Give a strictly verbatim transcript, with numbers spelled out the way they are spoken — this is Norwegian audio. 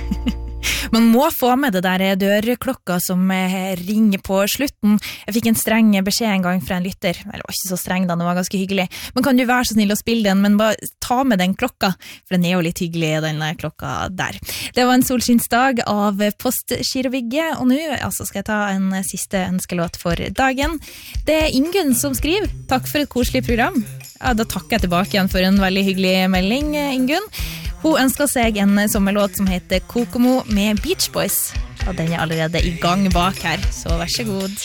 Man må få med det der dørklokka som ringer på slutten. Jeg fikk en streng beskjed en gang fra en lytter. Eller det var ikke så streng da, det var ganske hyggelig. Men kan du være så snill å spille den, men bare ta med den klokka, for den er jo litt hyggelig, den klokka der. Det var en solskinnsdag av Postgirobygget, og nå altså skal jeg ta en siste ønskelåt for dagen. Det er Ingunn som skriver. Takk for et koselig program. Ja, da takker jeg tilbake igjen for en veldig hyggelig melding, Ingunn. Hun ønsker seg en sommerlåt som heter Kokomo med Beach Boys, og den er allerede i gang bak her, så vær så god.